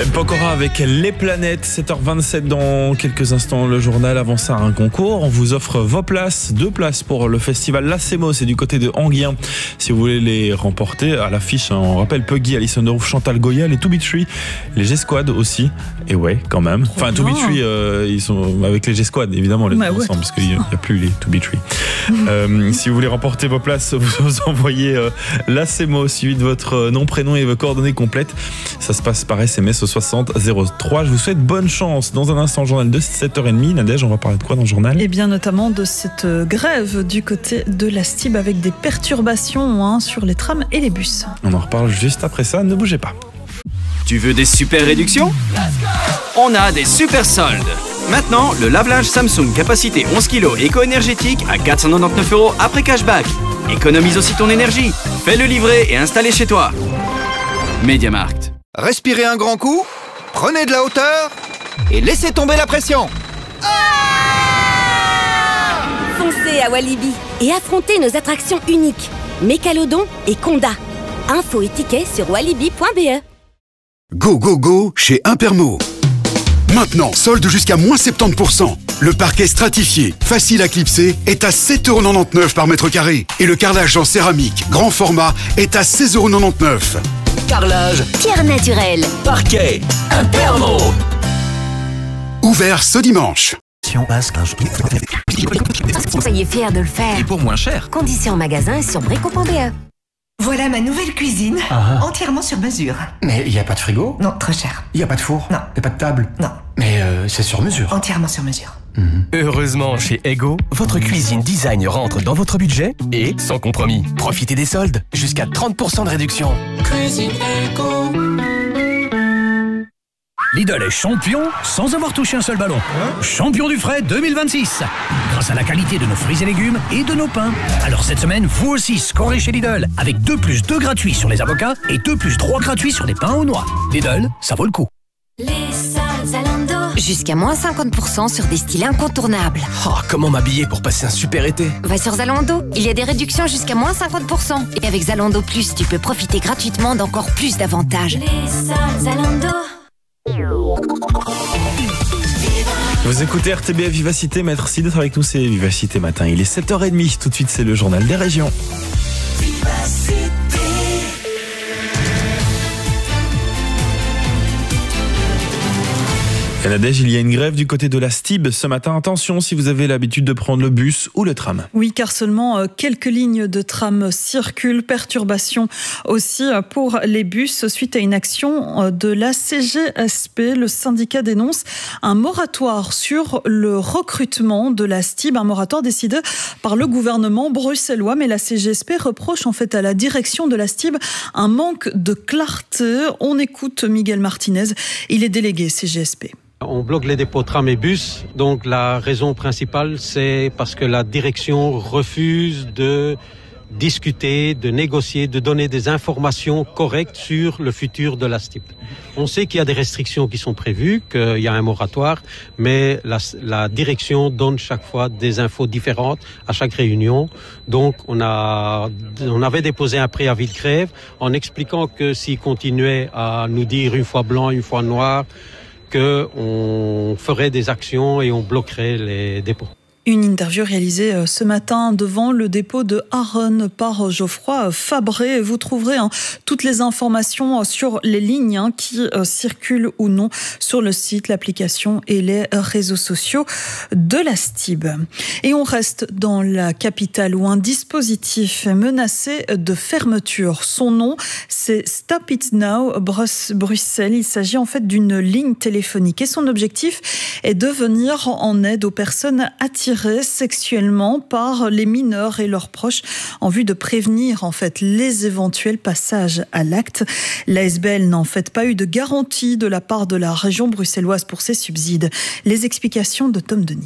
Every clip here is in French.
Pokora avec les planètes, 7h27 dans quelques instants le journal. Avant ça, un concours. On vous offre vos places, 2 places pour le festival Lacemo, c'est du côté de Anguien. Si vous voulez les remporter, à l'affiche, on rappelle Puggy, Alison Derouf, Chantal Goya, les To Be Tree, les G-Squad aussi. Et ouais, quand même. Enfin, To Be Tree, ils sont avec les G-Squad, évidemment, les deux ensemble, parce qu'il n'y a plus les To Be Tree. Si vous voulez remporter vos places, vous envoyez Lacemo, suivi de votre nom, prénom et vos coordonnées complètes. Ça se passe par SMS au 60 03. Je vous souhaite bonne chance. Dans un instant, journal de 7h30. Nadège, on va parler de quoi dans le journal ? Eh bien, notamment de cette grève du côté de la STIB avec des perturbations sur les trams et les bus. On en reparle juste après ça. Ne bougez pas. Tu veux des super réductions ? On a des super soldes. Maintenant, le lave-linge Samsung capacité 11 kg éco-énergétique à 499 € après cashback. Économise aussi ton énergie. Fais-le livrer et installer chez toi. MediaMarkt. Respirez un grand coup, prenez de la hauteur et laissez tomber la pression. Foncez à Walibi et affrontez nos attractions uniques, Mécalodon et Conda. Infos et tickets sur walibi.be. Go, go, go chez Impermo. Maintenant, solde jusqu'à moins 70%. Le parquet stratifié, facile à clipser, est à 7,99 € par mètre carré. Et le carrelage en céramique, grand format, est à 16,99 €. Carrelage, Pierre naturelle, parquet, Impermo. Ouvert ce dimanche. soyez fiers de le faire. Et pour moins cher. Conditions en magasin et sur brico.be. Voilà ma nouvelle cuisine, entièrement sur mesure. Mais il n'y a pas de frigo? Non, trop cher. Il n'y a pas de four? Non. Il n'y a pas de table? Non. Mais c'est sur mesure. Entièrement sur mesure. Heureusement, chez Ego, votre cuisine design rentre dans votre budget et sans compromis. Profitez des soldes, jusqu'à 30% de réduction. Cuisine Ego. Lidl est champion sans avoir touché un seul ballon. Champion du frais 2026. Grâce à la qualité de nos fruits et légumes et de nos pains. Alors cette semaine, vous aussi scorez chez Lidl avec 2 + 2 gratuits sur les avocats et 2 + 3 gratuits sur les pains aux noix. Lidl, ça vaut le coup. Les soldes Zalando. Jusqu'à moins 50% sur des styles incontournables. Oh, comment m'habiller pour passer un super été? Va sur Zalando, il y a des réductions jusqu'à moins 50%. Et avec Zalando Plus, tu peux profiter gratuitement d'encore plus d'avantages. Les soldes Zalando. Vous écoutez RTBF Vivacité, merci d'être avec nous, c'est Vivacité Matin. Il est 7h30, tout de suite c'est le journal des régions. Nadège, il y a une grève du côté de la STIB ce matin. Attention si vous avez l'habitude de prendre le bus ou le tram. Oui, car seulement quelques lignes de tram circulent. Perturbation aussi pour les bus suite à une action de la CGSP. Le syndicat dénonce un moratoire sur le recrutement de la STIB, un moratoire décidé par le gouvernement bruxellois. Mais la CGSP reproche en fait à la direction de la STIB un manque de clarté. On écoute Miguel Martinez, il est délégué CGSP. On bloque les dépôts tram et bus, donc la raison principale c'est parce que la direction refuse de discuter, de négocier, de donner des informations correctes sur le futur de la STIB. On sait qu'il y a des restrictions qui sont prévues, qu'il y a un moratoire, mais la direction donne chaque fois des infos différentes à chaque réunion. Donc on avait déposé un préavis de grève en expliquant que s'ils continuaient à nous dire une fois blanc, une fois noir, qu'on ferait des actions et on bloquerait les dépôts. Une interview réalisée ce matin devant le dépôt de Haronne par Geoffroy Fabré. Vous trouverez toutes les informations sur les lignes qui circulent ou non sur le site, l'application et les réseaux sociaux de la STIB. Et on reste dans la capitale où un dispositif est menacé de fermeture. Son nom, c'est Stop It Now Bruxelles. Il s'agit en fait d'une ligne téléphonique et son objectif est de venir en aide aux personnes attirées sexuellement par les mineurs et leurs proches en vue de prévenir en fait les éventuels passages à l'acte. L'ASBL n'a en fait pas eu de garantie de la part de la région bruxelloise pour ces subsides. Les explications de Tom Denis.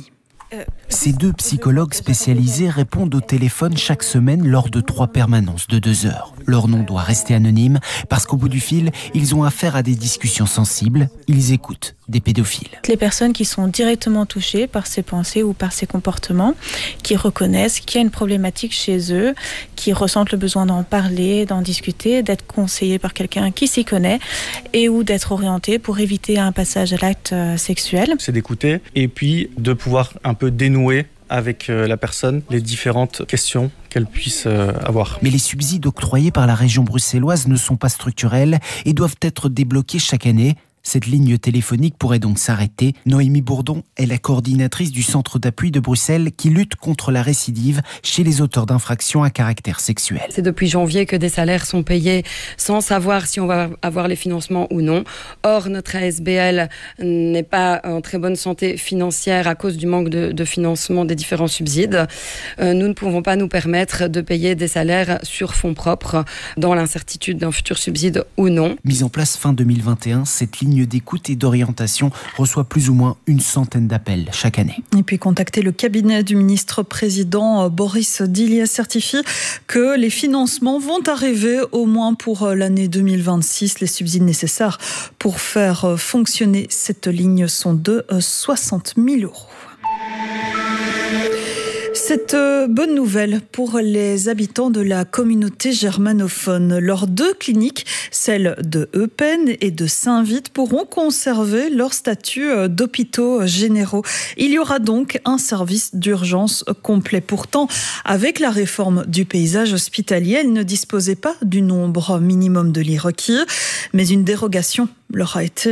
Ces 2 psychologues spécialisés répondent au téléphone chaque semaine lors de 3 permanences de 2 heures. Leur nom doit rester anonyme parce qu'au bout du fil, ils ont affaire à des discussions sensibles. Ils écoutent des pédophiles. Les personnes qui sont directement touchées par ces pensées ou par ces comportements, qui reconnaissent qu'il y a une problématique chez eux, qui ressentent le besoin d'en parler, d'en discuter, d'être conseillés par quelqu'un qui s'y connaît et ou d'être orientés pour éviter un passage à l'acte sexuel. C'est d'écouter et puis de pouvoir un peu dénouer avec la personne les différentes questions qu'elle puisse avoir. Mais les subsides octroyés par la région bruxelloise ne sont pas structurels et doivent être débloqués chaque année. Cette ligne téléphonique pourrait donc s'arrêter. Noémie Bourdon est la coordinatrice du centre d'appui de Bruxelles qui lutte contre la récidive chez les auteurs d'infractions à caractère sexuel. C'est depuis janvier que des salaires sont payés sans savoir si on va avoir les financements ou non. Or, notre ASBL n'est pas en très bonne santé financière à cause du manque de financement des différents subsides. Nous ne pouvons pas nous permettre de payer des salaires sur fonds propres dans l'incertitude d'un futur subside ou non. Mise en place fin 2021, cette ligne d'écoute et d'orientation reçoit plus ou moins 100 d'appels chaque année. Et puis contacter le cabinet du ministre-président Boris Dilia certifie que les financements vont arriver au moins pour l'année 2026. Les subsides nécessaires pour faire fonctionner cette ligne sont de 60 000 €. Cette bonne nouvelle pour les habitants de la communauté germanophone. Leurs 2 cliniques, celles de Eupen et de Saint-Vith, pourront conserver leur statut d'hôpitaux généraux. Il y aura donc un service d'urgence complet. Pourtant, avec la réforme du paysage hospitalier, elles ne disposaient pas du nombre minimum de lits requis, mais une dérogation leur a été